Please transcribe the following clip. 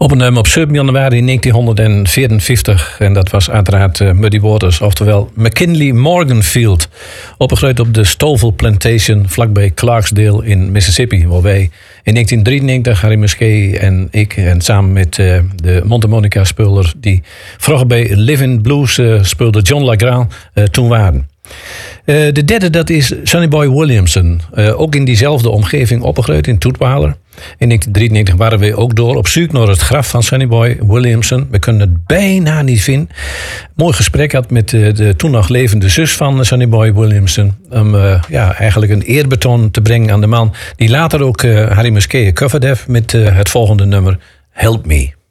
Op 7 januari 1954, en dat was uiteraard Muddy Waters, oftewel McKinley Morganfield, opgegroeid op de Stovall Plantation vlakbij Clarksdale in Mississippi, waar wij in 1993, Harry Musquet en ik, en samen met de mondharmonica-speler die vroeger bij Livin' Blues speelde, John LaGrande, toen waren. De derde, dat is Sonny Boy Williamson. Ook in diezelfde omgeving opgegroeid in Toetwaler. In 1993 waren we ook door op zoek naar het graf van Sonny Boy Williamson. We kunnen het bijna niet vinden. Mooi gesprek had met de toen nog levende zus van Sonny Boy Williamson. Om eigenlijk een eerbetoon te brengen aan de man die later ook Harry Musquet gecoverd heeft met het volgende nummer, Help Me.